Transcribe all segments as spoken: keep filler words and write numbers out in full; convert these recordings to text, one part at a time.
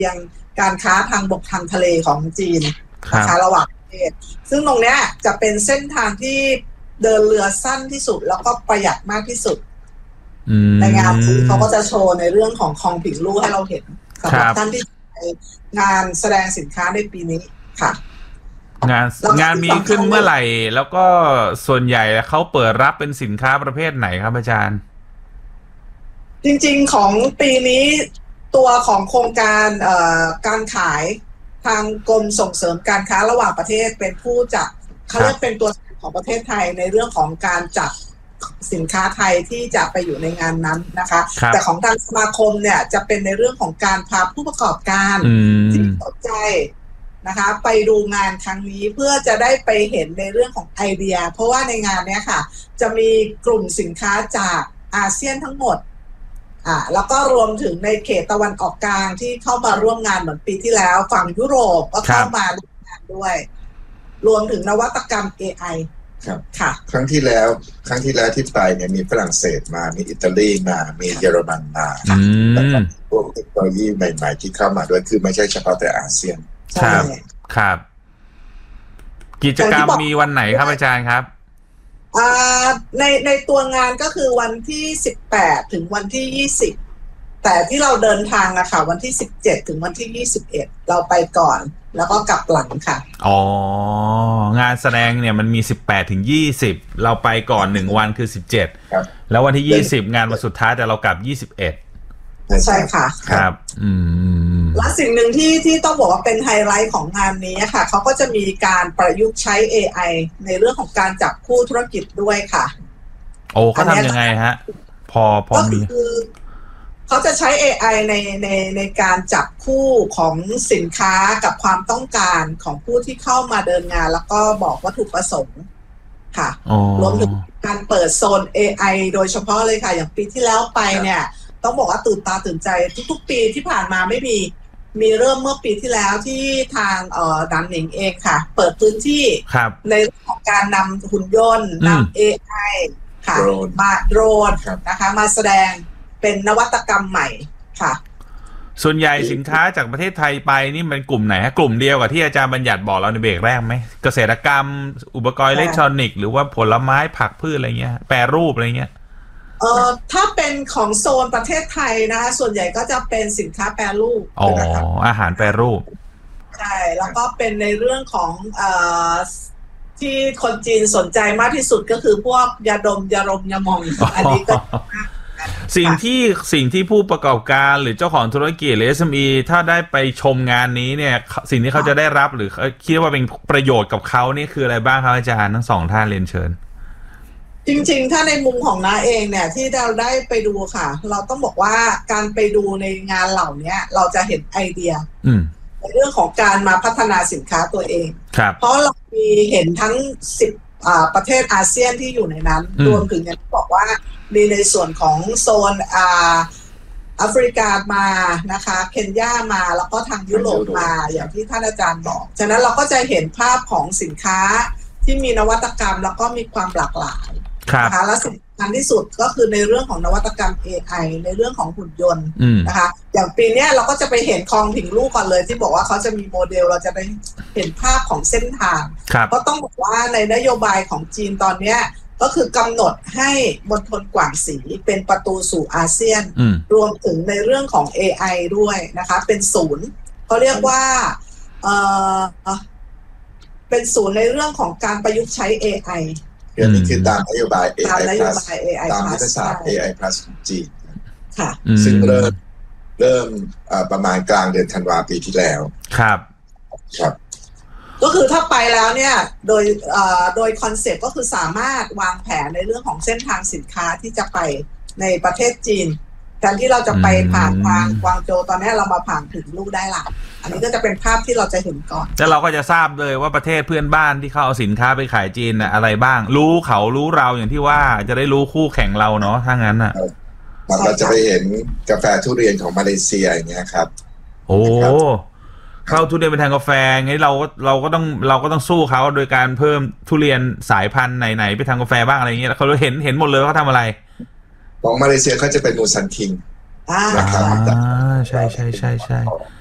ยังการค้าทางบกทางทะเลของจีนนะคะระหว่างประเทศซึ่งตรงเนี้ยจะเป็นเส้นทางที่เดินเรือสั้นที่สุดแล้วก็ประหยัดมากที่สุดในงานนี้เขาก็จะโชว์ในเรื่องของคลองผิงลู่ให้เราเห็นสำหรับท่านที่ไปงานแสดงสินค้าในปีนี้ค่ะงานงานมีขึ้นเมื่อไหร่แล้วก็ส่วนใหญ่เขาเปิดรับเป็นสินค้าประเภทไหนครับอาจารย์จริงๆของปีนี้ตัวของโครงการเอ่อการขายทางกรมส่งเสริมการค้าระหว่างประเทศเป็นผู้จัดเขาเรียกเป็นตัวของประเทศไทยในเรื่องของการจัดสินค้าไทยที่จะไปอยู่ในงานนั้นนะคะแต่ของทางสมาคมเนี่ยจะเป็นในเรื่องของการพาผู้ประกอบการที่สนใจนะคะไปดูงานครั้งนี้เพื่อจะได้ไปเห็นในเรื่องของไอเดียเพราะว่าในงานนี้ค่ะจะมีกลุ่มสินค้าจากอาเซียนทั้งหมดอ่าแล้วก็รวมถึงในเขตตะวันออกกลางที่เข้ามาร่วมงานเหมือนปีที่แล้วฝั่งยุโรปก็เข้ามาร่วมงานด้วยรวมถึงนวัตกรรม เอ ไอครับค่ะครั้งที่แล้วครั้งที่แล้วที่ไปเนี่ยมีฝรั่งเศสมามีอิตาลีมามีเยอรมันมาแล้วก็พวกเทคโนโลยีใหม่ๆที่เข้ามาด้วยคือไม่ใช่เฉพาะแต่อาเซียนครับครับกิจกรรมมีวันไหนครับอาจารย์ครับอ่าในในตัวงานก็คือวันที่สิบแปดถึงวันที่ยี่สิบแต่ที่เราเดินทางอะค่ะวันที่สิบเจ็ดถึงวันที่ยี่สิบเอ็ดเราไปก่อนแล้วก็กลับหลังค่ะอ๋องานแสดงเนี่ยมันมีสิบแปดถึงยี่สิบเราไปก่อนหนึ่งวันคือสิบเจ็ดครับแล้ววันที่ยี่สิบงานวันสุดท้ายแต่เรากลับยี่สิบเอ็ดใช่ค่ะครับอืมและสิ่งหนึ่งที่ที่ต้องบอกว่าเป็นไฮไลท์ของงานนี้ค่ะเขาก็จะมีการประยุกต์ใช้ เอ ไอ ในเรื่องของการจับคู่ธุรกิจด้วยค่ะโอ้เขาทำยังไงฮะพอพอมีเขาจะใช้ เอ ไอ ในในในการจับคู่ของสินค้ากับความต้องการของผู้ที่เข้ามาเดินงานแล้วก็บอกวัตถุประสงค์ค่ะรวมถึงการเปิดโซน เอ ไอ โดยเฉพาะเลยค่ะอย่างปีที่แล้วไปเนี่ยต้องบอกว่าตื่นตาตื่นใจทุกๆปีที่ผ่านมาไม่มีมีเริ่มเมื่อปีที่แล้วที่ทางเอ่อดันหนิงเองค่ะเปิดพื้นที่ในเรื่องของการนำหุ่นยนต์นำ เอ ไอ ค่ะมาโดรนนะคะมาแสดงเป็นนวัตกรรมใหม่ค่ะส่วนใหญ่สินค้าจากประเทศไทยไปนี่มันกลุ่มไหนฮะกลุ่มเดียวกับที่อาจารย์บัญญัติบอกเราในเบรกแรกไหมเกษตรกรรมอุปกรณ์อิเล็กทรอนิกส์หรือว่าผลไม้ผักพืชอะไรเงี้ยแปรรูปอะไรเงี้ยเอ่อถ้าเป็นของโซนประเทศไทยนะคะส่วนใหญ่ก็จะเป็นสินค้าแปรรูปอ๋ออาหารแปรรูปใช่แล้วก็เป็นในเรื่องของเอ่อที่คนจีนสนใจมากที่สุดก็คือพวกยาดมยาลมยามองอันนี้ก็สิ่งที่สิ่งที่ผู้ประกอบการหรือเจ้าของธุรกิจหรือ เอส เอ็ม อี ถ้าได้ไปชมงานนี้เนี่ยสิ่งที่เขาจะได้รับหรือคิดว่าเป็นประโยชน์กับเขานี่คืออะไรบ้างครับอาจารย์ทั้งสองท่านเรียนเชิญจริงๆถ้าในมุมของน้าเองเนี่ยที่เราได้ไปดูค่ะเราต้องบอกว่าการไปดูในงานเหล่านี้เราจะเห็นไอเดียในเรื่องของการมาพัฒนาสินค้าตัวเองเพราะเรามีเห็นทั้งสิบประเทศอาเซียนที่อยู่ในนั้นรวมถึงอย่างที่บอกว่ามีในส่วนของโซนอ่าแอฟริกามานะคะเคนยามาแล้วก็ทางยุโรปมาอย่างที่ท่านอาจารย์บอกฉะนั้นเราก็จะเห็นภาพของสินค้าที่มีนวัตกรรมแล้วก็มีความหลากหลายนะคะและสิ่งสำคัญที่สุดก็คือในเรื่องของนวัตกรรม เอ ไอ ในเรื่องของหุ่นยนต์นะคะอย่างปีนี้เราก็จะไปเห็นคลองผิงลู่ก่อนเลยที่บอกว่าเขาจะมีโมเดลเราจะไปเห็นภาพของเส้นทางก็ต้องบอกว่าในนโยบายของจีนตอนนี้ก็คือกำหนดให้มณฑลกวางสีเป็นประตูสู่อาเซียนรวมถึงในเรื่องของ เอ ไอ ด้วยนะคะเป็นศูนย์เขาเรียกว่าเอ่อเป็นศูนย์ในเรื่องของการประยุกต์ใช้ เอ ไออันนี้คือตามนโยบาย เอ ไอ Plus ตามยุทธศาสตร์ เอ ไอ Plus ของจีนค่ะซึ่งเริ่มเริ่มประมาณกลางเดือนธันวาคมปีที่แล้วครับครับก็คือถ้าไปแล้วเนี่ยโดยโดยคอนเซ็ปต์ก็คือสามารถวางแผนในเรื่องของเส้นทางสินค้าที่จะไปในประเทศจีนแทนที่เราจะไปผ่านทางกวางโจวตอนนี้เรามาผ่านถึงลู่ได้ละอันนี้ก็จะเป็นภาพที่เราจะเห็นก่อนแล้วเราก็จะทราบเลยว่าประเทศเพื่อนบ้านที่เขาเอาสินค้าไปขายจีนน่ะอะไรบ้างรู้เขารู้เราอย่างที่ว่าจะได้รู้คู่แข่งเราเนาะถ้างั้นน่ะเราจะไปเห็นกาแฟทุเรียนของมาเลเซียอย่างเงี้ยครับโอ้เข้าทุเรียนเป็นทางกาแฟงั้นเราก็เราก็ต้องเราก็ต้องสู้เขาโดยการเพิ่มทุเรียนสายพันธุ์ไหนๆไปทางกาแฟบ้างอะไรอย่างเงี้ยเขาเห็นเห็นหมดเลยเขาทำอะไรของมาเลเซียเขาจะเป็นมูซันคิงนะครับใช่ใช่ใช่ใช่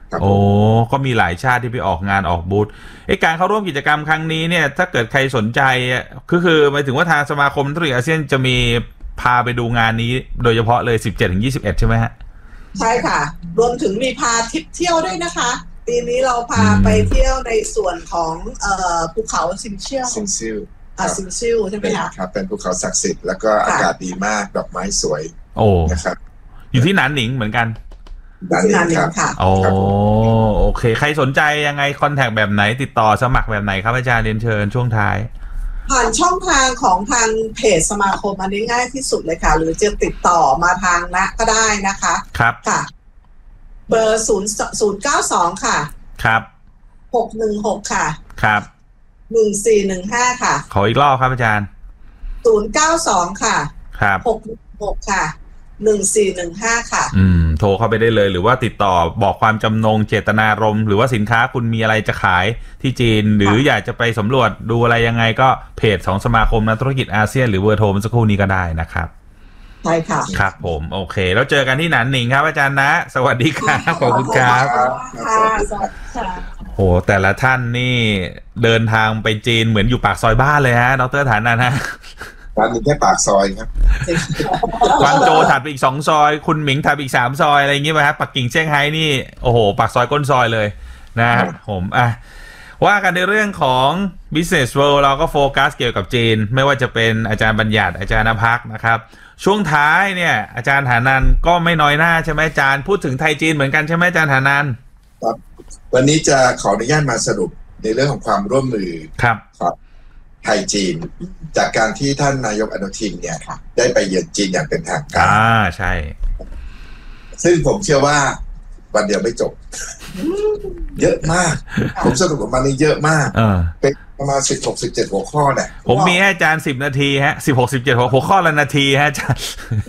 โอ้ก็มีหลายชาติที่ไปออกงานออกบูธไอ้การเข้าร่วมกิจกรรมครั้งนี้เนี่ยถ้าเกิดใครสนใจก็คือหมายถึงว่าทางสมาคมธุรกิจอาเซียนจะมีพาไปดูงานนี้โดยเฉพาะเลย สิบเจ็ดถึงยี่สิบเอ็ด ใช่ไหมฮะใช่ค่ะรวมถึงมีพาทริปเที่ยวด้วยนะคะปีนี้เราพาไปเที่ยวในส่วนของเอ่อภูเขาซินเชียลซินซิลอ่าซินซิลใช่ไหมคะครับเป็นภูเขาศักดิ์สิทธิ์แล้วก็อากาศดีมากดอกไม้สวยโอ้นะครับอยู่ที่หนานหนิงเหมือนกันหนานหนิงครับโอ้โอเคใครสนใจยังไงคอนแทคแบบไหนติดต่อสมัครแบบไหนครับอาจารย์เรียนเชิญช่วงท้ายผ่านช่องทางของทางเพจสมาคมอันนี้ง่ายที่สุดเลยค่ะหรือจะติดต่อมาทางนะก็ได้นะคะครับค่ะเบอร์ศูนย์ศูนย์เก้าสองค่ะครับหกหนึ่งหกค่ะครับหนึ่งสี่หนึ่งห้าค่ะขออีกรอบครับอาจารย์ศูนย์เก้าสองค่ะครับหกหนึ่งหกค่ะหนึ่งสี่หนึ่งห้าค่ะอืมโทรเข้าไปได้เลยหรือว่าติดต่อบอกความจำนงเจตนารมณ์หรือว่าสินค้าคุณมีอะไรจะขายที่จีนหรืออยากจะไปสำรวจดูอะไรยังไงก็เพจของสมาคมนักธุรกิจอาเซียนหรือเบอร์โทรเมื่อสักครู่นี้ก็ได้นะครับใช่ค่ะครับผมโอเคแล้วเจอกันที่หนานหนิงครับอาจารย์นะสวัสดีครับขอบคุณครับค่ะสวัสดีค่ะโหแต่ละท่านนี่เดินทางไปจีนเหมือนอยู่ปากซอยบ้านเลยฮะดร.ฐานันท์ฮะร้านนี้แค่ปากซอยครับกวางโจถัดไปอีกสองซอยคุณหมิงถัดไปอีกสามซอยอะไรอย่างงี้ป่ะฮะปักกิ่งเซี่ยงไฮ้นี่โอ้โหปากซอยก้นซอยเลยนะผมอ่ะว่ากันในเรื่องของ Business World เราก็โฟกัสเกี่ยวกับจีนไม่ว่าจะเป็นอาจารย์บัญญัติอาจารย์ณภักนะครับช่วงท้ายเนี่ยอาจารย์ฐานันท์ก็ไม่น้อยหน้าใช่ไหมอาจารย์พูดถึงไทยจีนเหมือนกันใช่ไหมอาจารย์ฐานันท์ครับวันนี้จะขออนุญาตมาสรุปในเรื่องของความร่วมมือครับครับไทยจีนจากการที่ท่านนายกอนุทินเนี่ยได้ไปเยือนจีนอย่างเป็นทางการอ่าใช่ซึ่งผมเชื่อว่าวันเดียวไม่จบเยอะมากผมสรุปออกมานี่เยอะมากเป็นประมาณสิบหกสิบเจ็ดหัวข้อแหละผมมีให้อาจารย์สิบนาทีฮะสิบหกสิบเจ็ดหัวข้อละนาทีฮะอาจารย์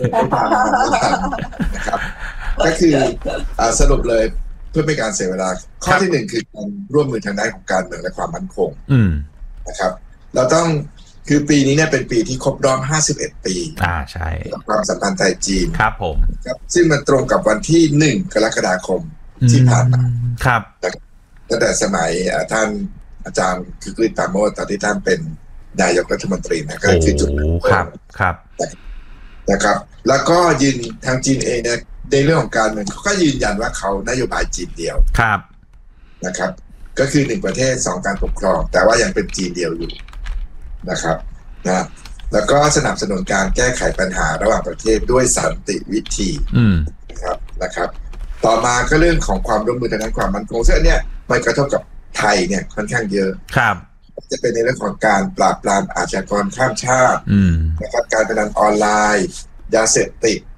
นะครับก็คือสรุปเลยเพื่อไม่การเสียเวลาข้อที่หนึ่งคือการร่วมมือทางด้านของการเมืองและความมั่นคงนะครับเราต้องคือปีนี้เนี่ยเป็นปีที่ครบรอบห้าสิบเอ็ดปีอ่าใช่ความสัมพันธ์ไทยจีนครับผมครับซึ่งมันตรงกับวันที่หนึ่งกรกฎาคมที่ผ่านมาครับตั้งแต่สมัยท่านอาจารย์คือกฤษปราโมชตอนที่ท่านเป็นนายกรัฐมนตรีนะก็คือจุดครับครับนะครับแล้วก็ยืนทางจีนเองเนี่ยในเรื่องของการเมืองเขาก็ยืนยันว่าเขานโยบายจีนเดียวครับนะครับก็คือหนึ่งประเทศสองการปกครองแต่ว่ายังเป็นจีนเดียวอยู่นะครับนะแล้วก็สนับสนุนการแก้ไขปัญหาระหว่างประเทศด้วยสันติวิธีนะครับนะครับต่อมาก็เรื่องของความร่วมมือทางด้านความมั่นคงซึ่งเนี่ยมันกระทบกับไทยเนี่ยค่อนข้างเยอะครับจะเป็นในเรื่องของการปราบปรามอาชญากรข้ามชาตินะครับการพนันออนไลน์ยาเสพติด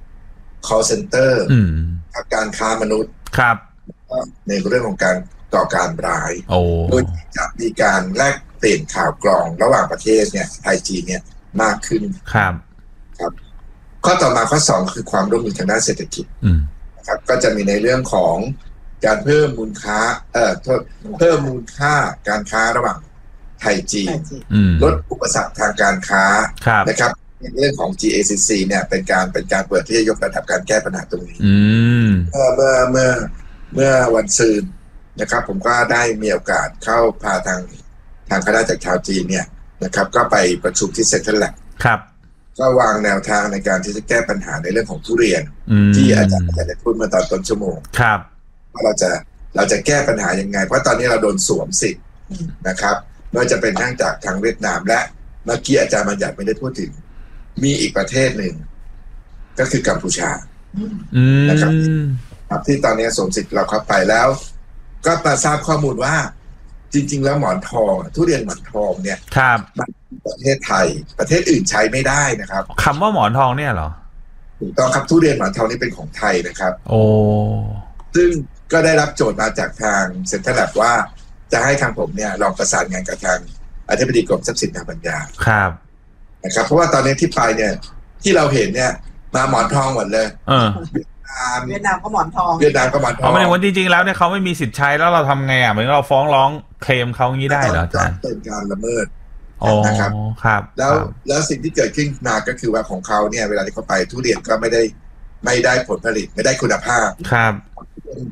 call center การค้ามนุษย์ครับในเรื่องของการก่อการร้ายโดยจะมีการแลกเปลี่ยนข่าวกรองระหว่างประเทศเนี่ยไทยจีนเนี่ยมากขึ้นครับครับข้อต่อมาข้อสองคือความร่วมมือทางด้านเศรษฐกิจนะครับก็จะมีในเรื่องของการเพิ่มมูลค่าเอ่อเพิ่มมูลค่าการค้าระหว่างไทยจีนลดอุปสรรคทางการค้านะครับในเรื่องของ จี เอ ซี ซี เนี่ยเป็นการเป็นการเปิดที่จะยกระดับการแก้ปัญหาตรงนี้เมื่อเมื่อเมื่อเมื่อวันซืนนะครับผมก็ได้มีโอกาสเข้าพาทางทางคณะจากชาวจีนเนี่ยนะครับก็ไปประชุมที่เซ็นทรัลแลบครับก็วางแนวทางในการที่จะแก้ปัญหาในเรื่องของทุเรียนที่อาจารย์ได้พูดมาตอนต้นชั่วโมงครับว่าเราจะเราจะแก้ปัญหายังไงเพราะตอนนี้เราโดนสวมสิทธิ์นะครับไม่ว่าจะเป็นทั้งจากทางเวียดนามและเมื่อกี้อาจารย์บัญญัติไม่ได้พูดถึงมีอีกประเทศหนึ่งก็คือกัมพูชานะครับที่ตอนนี้สวมสิทธิ์เราเข้าไปแล้วก็มาทราบข้อมูลว่าจริงๆแล้วหมอนทองทุเรียนหมอนทองเนี่ยครับประเทศไทยประเทศอื่นใช้ไม่ได้นะครับคำว่าหมอนทองเนี่ยเหรอถูกต้องครับทุเรียนหมอนทองนี่เป็นของไทยนะครับโอ้ซึ่งก็ได้รับโจทย์มาจากทางเซ็นทรัลแลบว่าจะให้ทางผมเนี่ยลองประสานงานกับทางอธิบดีกรมทรัพย์สินทางปัญญาครับนะครับเพราะว่าตอนนี้ที่ไปเนี่ยที่เราเห็นเนี่ยมาหมอนทองหมดเลยเออเวียดนามก็หมอนทองเวียดนามก็หมอนทองไม่ได้ว่าจริงๆแล้วเนี่ยเขาไม่มีสิทธิ์ใช้แล้วเราทำไงอ่ะเหมือนเราฟ้องร้องเคลมเขางี้ได้เหรออาจารย์เป็นการละเมิดนะครับครับแล้วแล้วสิ่งที่เกิดขึ้นมาก็คือว่าของเขาเนี่ยเวลาที่เขาไปทุเรียนก็ไม่ได้ไม่ได้ผลผลิตไม่ได้คุณภาพครับอ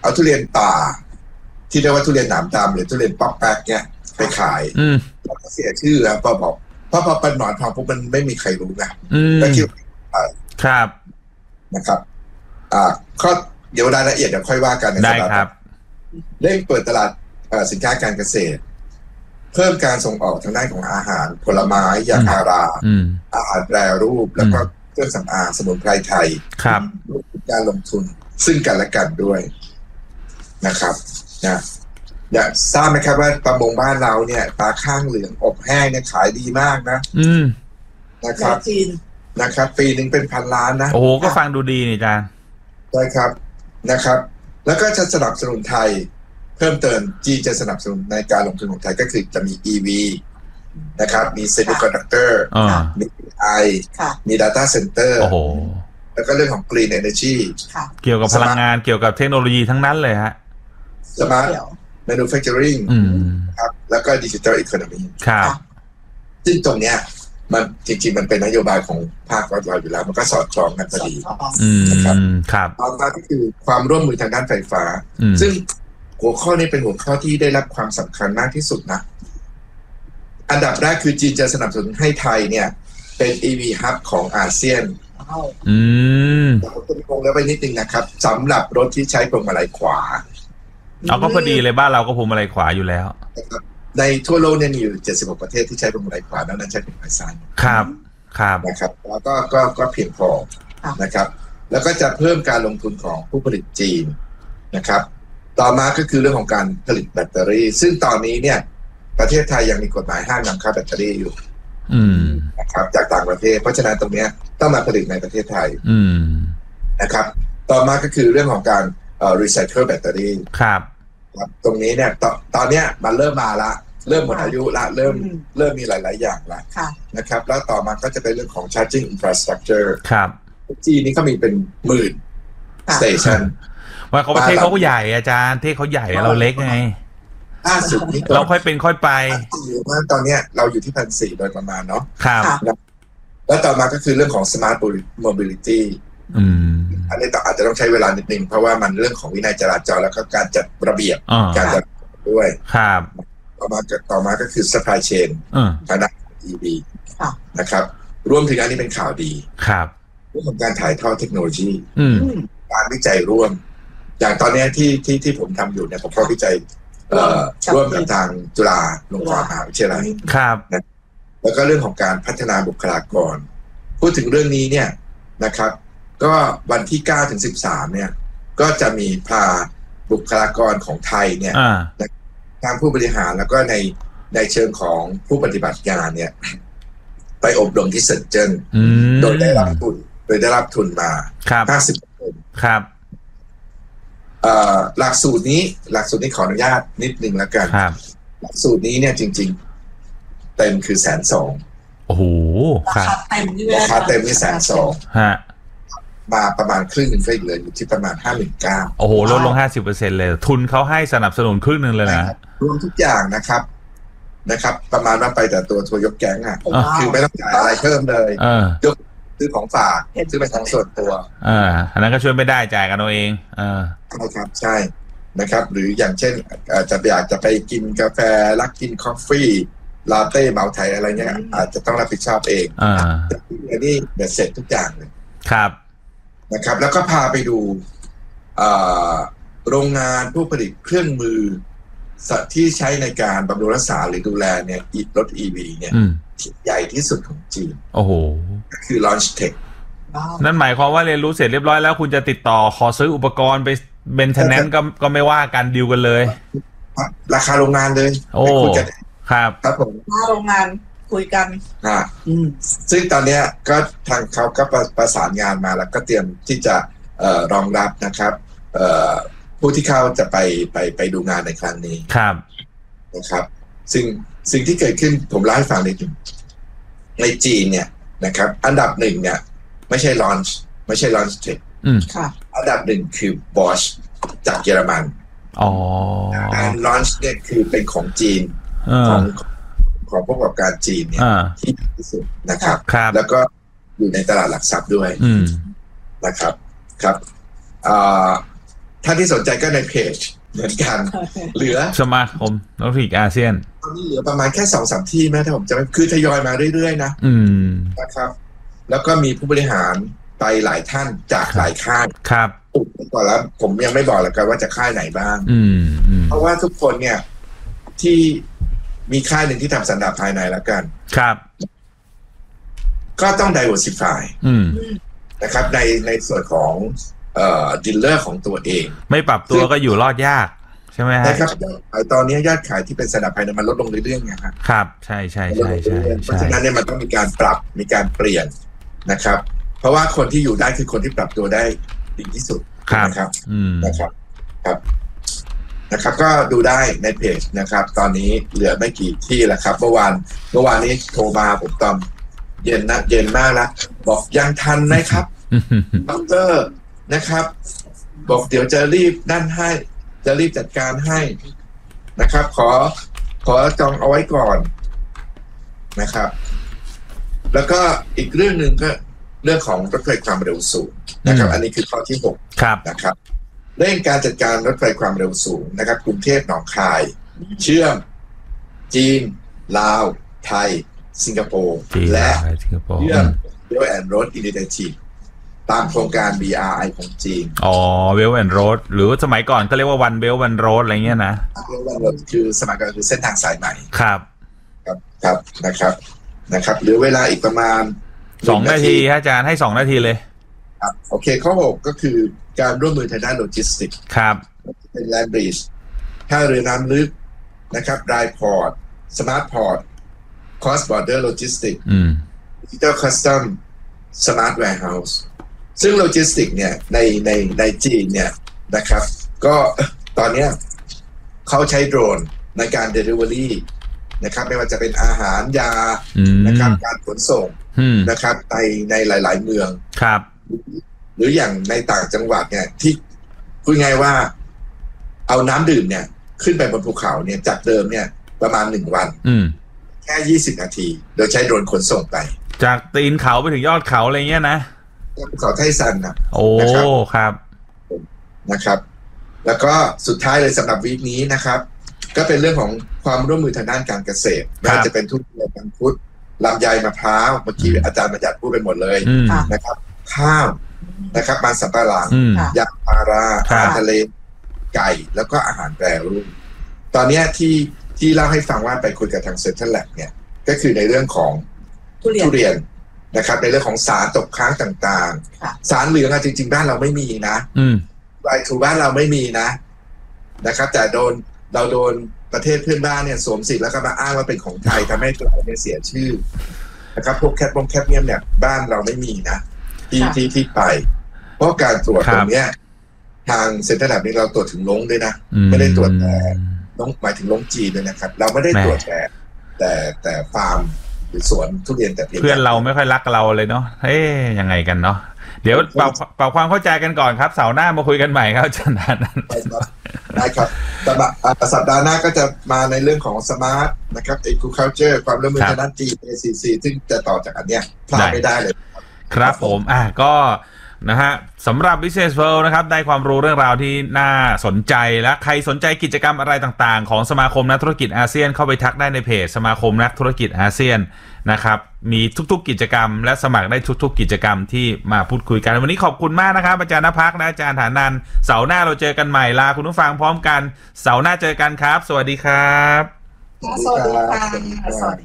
เอาทุเรียนป่าที่เรียกว่าทุเรียนหนามดำหรือทุเรียนป๊อกแป๊กเนี่ยไปขายแล้วก็เสียชื่อแล้วพอบอกเพราะพอเป็นหนอนทองปุ๊บมันไม่มีใครรู้ไงก็คิดครับนะครับอ่าข้อเดี๋ยวรายละเอียดเดี๋ยวค่อยว่ากันได้ครับเร่งเปิดตลาดสินค้าการเกษตรเพิ่มการส่งออกทางด้านของอาหารผลไม้ยาพาราอาหารแปรรูปแล้วก็เครื่องสำอางสมุนไพรไทยครับการลงทุนซึ่งกันและกันด้วยนะครับนะอยากทราบไหมครับว่าประมงบ้านเราเนี่ยปลาข้างเหลืองอบแห้งเนี่ยขายดีมากนะอืมนะครับจีนนะครับปีหนึ่งเป็นพันล้านนะโอ้โหก็ฟังดูดีนี่จานใช่ครับนะครับแล้วก็จะสนับสนุนไทยเพิ่มเติมจีนจะสนับสนุนในการลงทุนของไทยก็คือจะมี อี วี นะครับมี Semiconductor มี เอ ไอ มี Data Center โอ้โหแล้วก็เรื่องของ Green Energy เกี่ยวกับพลังงานเกี่ยวกับเทคโนโลยีทั้งนั้นเลยฮะ Smart Manufacturing ครับแล้วก็ Digital Economy ครับซึ่งตรงเนี้ยมันจริงๆมันเป็นนโยบายของภาครัฐเราอยู่แล้วมันก็สอดคล้องกันพอดีนะครับครับต่อมาก็คือความร่วมมือทางด้านไฟฟ้าซึ่งหัวข้อนี้เป็นหัวข้อที่ได้รับความสำคัญมากที่สุดนะอันดับแรกคือจีนจะสนับสนุนให้ไทยเนี่ยเป็น อี วี Hub ของอาเซียนอืมผมจะงงแล้วไปนิดนึงนะครับสำหรับรถที่ใช้พวงมาลัยขวาเอาก็พอดีเลยบ้านเราก็พวงมาลัยขวาอยู่แล้วในทั่วโลกเนี่ยมีอยู่เจ็ดสิบหกประเทศที่ใช้พวงมาลัยขวาแล้วนั้นใช้พวงมาลัยซ้ายครับครับนะครับแล้วก็ก็ก็เพียงพอนะครับแล้วก็จะเพิ่มการลงทุนของผู้ผลิตจีนนะครับต่อมาก็คือเรื่องของการผลิตแบตเตอรี่ซึ่งตอนนี้เนี่ยประเทศไทยยังมีกฎหมายห้ามนำเข้าแบตเตอรี่อยู่นะครับจากต่างประเทศเพราะฉะนั้นตรงนี้ต้องมาผลิตในประเทศไทยนะครับต่อมาก็คือเรื่องของการเอ่อรีไซเคิลแบตเตอรี่ครับตรงนี้เนี่ยตตอนเนี้ยมันเริ่มมาละเริ่มหมดอายุละเริ่มเริ่มมีหลายๆอย่างละนะครับแล้วต่อมาก็จะเป็นเรื่องของ charging infrastructure ครับจีนนี่เขามีเป็นหมื่น station ว่าเขาประเทศเขาก็ใหญ่อาจารย์ประเทศเขาใหญ่เราเล็กไงล่าสุดนี้เราค่อยเป็นค่อยไปว่าตอนนี้เราอยู่ที่พันสี่โดยประมาณเนาะครับแล้วต่อมาก็คือเรื่องของ smart mobility อืมอันนี้อาจจะต้องใช้เวลานิดนึงเพราะว่ามันเรื่องของวินัยจราจรแล้วก็การจัดระเบียบการจัดด้วยครับต่อมาต่อมาก็คือ supply chain ทางด้าน อี วี นะครับรวมถึงอันนี้เป็นข่าวดีครับเรื่องของการถ่ายทอดเทคโนโลยีการวิจัยร่วมอย่างตอนนี้ที่ที่ที่ผมทำอยู่เนี่ยผมก็วิจัยร่วมกับทางจุฬาลงกรณ์มหาวิทยาลัยครับนะแล้วก็เรื่องของการพัฒนาบุคลากรพูดถึงเรื่องนี้เนี่ยนะครับก็วันที่เก้าถึงสิบสามเนี่ยก็จะมีพาบุคลากรของไทยเนี่ยทางผู้บริหารแล้วก็ในในเชิงของผู้ปฏิบัติงานเนี่ยไปอบรมที่เซินเจิ้นโดยได้รับทุนโดยได้รับทุนมาห้าสิบคนครับหลักสูตรนี้หลักสูตรนี้ขออนุญาตนิดนึงแล้วกันหลักสูตรนี้เนี่ยจริงๆเต็มคือแสนสองโอ้โหราคาเต็มนี่ราคาเต็มนี่แสนสองฮะมาประมาณครึ่งหนึ่งก็เหลืออยู่ที่ประมาณห้าหมื่นเก้าโอ้โหลดลงห้าสิบเปอร์เซ็นต์เลยทุนเขาให้สนับสนุนครึ่งหนึ่งเลยนะรวมทุกอย่างนะครับนะครับประมาณว่าไปแต่ตัวทัวร์ยกแก๊งอ่ะคือไม่ต้องจ่ายอะไรเพิ่มเลยยกซื้อของฝากซื้อเป็นของส่วนตัวอ่าอันนั้นก็ช่วยไม่ได้จ่ายกันเอาเองอ่าใช่ครับใช่นะครับหรืออย่างเช่นอาจจะอยากจะไปกินกาแฟรักกินกาแฟลาเต้เหมาไทยอะไรเงี้ยอาจจะต้องรับผิดชอบเองอ่าอันนี้เบ็ดเสร็จทุกอย่างเลยครับนะครับแล้วก็พาไปดูโรงงานผู้ผลิตเครื่องมือที่ใช้ในการบำรุงรักษาหรือดูแลเนี่ยรถ อี วี เนี่ยที่ใหญ่ที่สุดของจีนโอ้โหคือ Launch Tech นั่นหมายความว่าเรียนรู้เสร็จเรียบร้อยแล้วคุณจะติดต่อขอซื้ออุปกรณ์ไปเบนเทนแนนซ์ก็ก็ไม่ว่ากันดีลกันเลยราคาโรงงานเลยโอ้ครับครับผมหน้าโรงงานคุยกันอ่าซึ่งตอนนี้ก็ทางเขาก็ประสานงานมาแล้วก็เตรียมที่จะเอ่อรองรับนะครับเอ่อผู้ที่เข้าจะไปไปไปดูงานในครั้งนี้ครับนะครับสิ่งสิ่งที่เกิดขึ้นผมเล่าให้ฟังนิดนึงในจีนเนี่ยนะครับอันดับหนึ่งเนี่ยไม่ใช่ลอนช์ไม่ใช่ลอนช์เทคอันดับหนึ่งคือบอชจากเยอรมันอ๋อการลอนช์เนี่ยคือเป็นของจีนของของผู้ประกอบการจีนเนี่ยที่ดีที่สุดนะครับแล้วก็อยู่ในตลาดหลักทรัพย์ด้วยนะครับครับท่านที่สนใจก็ในเพจเหมือนกันเหลือสมาคมนักธุรกิจอาเซียนตอนนี้เหลือประมาณแค่สองสามที่แม้ถ้าผมจะคือทยอยมาเรื่อยๆนะอืมนะครับแล้วก็มีผู้บริหารไปหลายท่านจากหลายค่ายครับอุบก่อนแล้วผมยังไม่บอกแล้วกันว่าจะค่ายไหนบ้างอืมเพราะว่าทุกคนเนี่ยที่มีค่ายหนึ่งที่ทำสันดาปภายในแล้วกันครับก็ต้อง diversify นะครับในในส่วนของเอ่อดีลเลอร์ของตัวเองไม่ปรับตัวก็อยู่รอดยากใช่ไหมฮะนะครับตอนนี้ยอดขายที่เป็นสันดาปภายในมันลดลงเรื่อยๆไงครับครับใช่ใช่ใช่ใช่เพราะฉะนั้นเนี่ยมันต้องมีการปรับมีการเปลี่ยนนะครับเพราะว่าคนที่อยู่ได้คือคนที่ปรับตัวได้ดีที่สุดนะครับนะครับครับนะครับก็ดูได้ในเพจนะครับตอนนี้เหลือไม่กี่ที่แล้วครับเมื่อวานเมื่อวานนี้โทรมาผมตอนเย็นนะเย็นมากแล้วบอกยังทันไหมครับดร.นะครับบอกเดี๋ยวจะรีบนั่นให้จะรีบจัดการให้นะครับขอขอจองเอาไว้ก่อนนะครับแล้วก็อีกเรื่องหนึ่งก็เรื่องของรถไฟความเร็วสูงนะครับอันนี้คือข้อที่หกนะครับเร่งการจัดการรถไฟความเร็วสูงนะครับกรุงเทพหนองคายเชื่อมจีนลาวไทยสิงคโปร์และเชื่อม Belt and Road Initiative ตามโครงการ บี อาร์ ไอ ของจีนอ๋อ Belt and Road หรือสมัยก่อนก็เรียกว่า One Belt One Road อะไรเงี้ยนะ Belt One Road คือสมัยก่อนคือเส้นทางสายใหม่ครับครับครับนะครับนะครับเหลือเวลาอีกประมาณสองนาทีอาจารย์ให้สองนาทีเลยครับโอเคข้อหกก็คือการร่วมมือทางด้านโลจิสติกส์ครับเป็นแลนด์บริดจ์ท่าเรือน้ำลึกนะครับไดพอร์ตสมาร์ทพอร์ตคอสบอร์เดอร์โลจิสติกส์ดิจิทัลคัสตอมสมาร์ทแวร์เฮาส์ซึ่งโลจิสติกส์เนี่ยในในในจีนเนี่ยนะครับก็ตอนนี้เขาใช้โดรนในการ Delivery นะครับไม่ว่าจะเป็นอาหารยานะครับการขนส่งนะครับในในหลายๆเมืองครับหรืออย่างในต่างจังหวัดเนี่ยที่พูดง่ายว่าเอาน้ำดื่มเนี่ยขึ้นไปบนภูเขาเนี่ยจากเดิมเนี่ยประมาณหนึ่งวันแค่ยี่สิบนาทีโดยใช้โดรนขนส่งไปจากตีนเขาไปถึงยอดเขาอะไรเงี้ยนะภูเขาไทซันนะโอ้ครับนะครับแล้วก็สุดท้ายเลยสำหรับวีคนี้นะครับก็เป็นเรื่องของความร่วมมือทางด้านการเกษตรไม่ว่าจะเป็นทุเรียนมังคุดลำไยมะพร้าวเมื่อกี้อาจารย์บัญญัติพูดไปหมดเลยนะครับข้าวนะครับมันสำปะหลังยางพาราอาหารทะเลไก่แล้วก็อาหารแปรรูปตอนนี้ที่ที่เล่าให้ฟังว่าไปคุยกับทางเซ็นทรัลแลบเนี่ยก็คือในเรื่องของทุเรียนนะครับในเรื่องของสารตกค้างต่างๆสารเหลืองจริงๆบ้านเราไม่มีนะใบถูบ้านเราไม่มีนะนะครับแต่โดนเราโดนประเทศเพื่อนบ้านเนี่ยสวมสิทธิ์แล้วก็มาอ้างว่าเป็นของไทยทำให้เราเนี่ยเสียชื่อนะครับพวกแคปบงแคปเนียมเนี่ยบ้านเราไม่มีนะที่ที่ที่ไปเพราะการตรวจตรงเนี้ยทางเซ็นทรัลแลบนี้เราตรวจถึงลงด้วยนะไม่ได้ตรวจแต่ลงหมายถึงลงจีนด้วยนะครับเราไม่ได้ตรวจแต่แต่แต่ฟาร์มหรือสวนทุเรียนแต่เพื่อนเราไม่ค่อยรักเราเลยเนาะเฮ้ยยังไงกันเนาะเดี๋ยวปรับปรับความเข้าใจกันก่อนครับเสาร์หน้ามาคุยกันใหม่ครับอาจารย์นั้นได้ครับสัปดาห์หน้าก็จะมาในเรื่องของสมาร์ทนะครับ Agriculture ความร่วมมือทางด้าน จี เอ ซี ซี ซึ่งจะต่อจากอันเนี้ยพลาดไม่ได้เลยครับผมอ่ะก็นะฮะสำหรับ Business World นะครับได้ความรู้เรื่องราวที่น่าสนใจและใครสนใจกิจกรรมอะไรต่างๆของสมาคมนักธุรกิจอาเซียนเข้าไปทักได้ในเพจสมาคมนักธุรกิจอาเซียนนะครับมีทุกๆกิจกรรมและสมัครได้ทุกๆกิจกรรมที่มาพูดคุยกันวันนี้ขอบคุณมากนะครับอาจารย์ณภักและอาจารย์ฐานันท์เสาร์หน้าเราเจอกันใหม่ลาคุณผู้ฟังพร้อมกันเสาร์หน้าเจอกันครับสวัสดีครับสวัสดีค่ะสวัสดี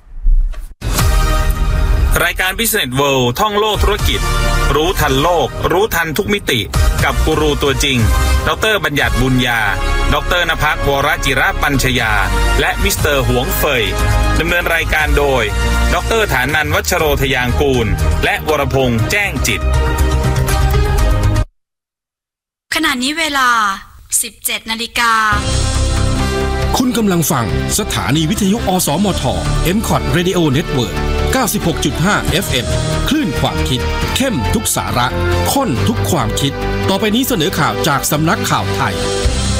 รายการ Business World ท่องโลกธุรกิจรู้ทันโลกรู้ทันทุกมิติกับกูรูตัวจริงดร.บัญญัติบุญญาดร.ณภักวรจิระปัญชยาและมิสเตอร์หวงเฟยดำเนินรายการโดยดร.ฐานันท์วัชโรทยางกูลและวรพงษ์แจ้งจิตขณะนี้เวลา สิบเจ็ดนาฬิกาคุณกำลังฟังสถานีวิทยุอสมท เอ็ม คอท Radio Network เก้าสิบหกจุดห้า เอฟ เอ็ม คลื่นความคิดเข้มทุกสาระข้นทุกความคิดต่อไปนี้เสนอข่าวจากสำนักข่าวไทย